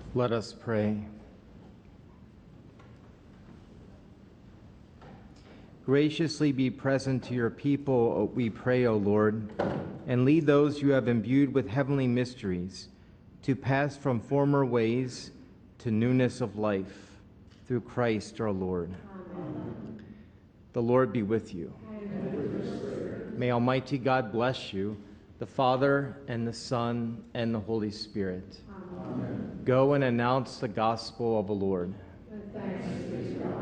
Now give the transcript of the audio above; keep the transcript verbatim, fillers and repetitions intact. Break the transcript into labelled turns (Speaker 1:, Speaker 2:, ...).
Speaker 1: Let us pray. Graciously be present to your people, we pray, O Lord, and lead those you have imbued with heavenly mysteries to pass from former ways to newness of life, through Christ our Lord. Amen. The Lord be with you. And with your spirit. May Almighty God bless you, the Father, and the Son, and the Holy Spirit. Amen. Go and announce the gospel of the Lord. Thanks.